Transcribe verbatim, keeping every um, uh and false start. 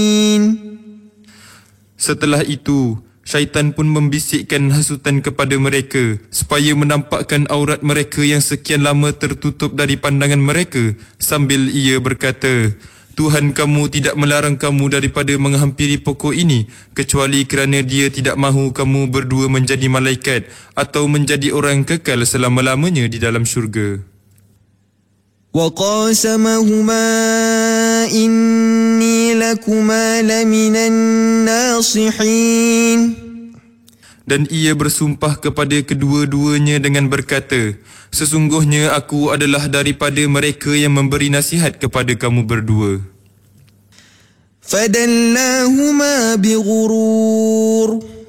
Setelah itu, syaitan pun membisikkan hasutan kepada mereka supaya menampakkan aurat mereka yang sekian lama tertutup dari pandangan mereka, sambil ia berkata, Tuhan kamu tidak melarang kamu daripada menghampiri pokok ini kecuali kerana dia tidak mahu kamu berdua menjadi malaikat atau menjadi orang kekal selama-lamanya di dalam syurga. وَقَاسَمَهُمَا إِنِّي لَكُمَا لَمِنَ النَّاصِحِينَ. Dan ia bersumpah kepada kedua-duanya dengan berkata, sesungguhnya aku adalah daripada mereka yang memberi nasihat kepada kamu berdua. فَدَلَّاهُمَا بِغُرُورٍ.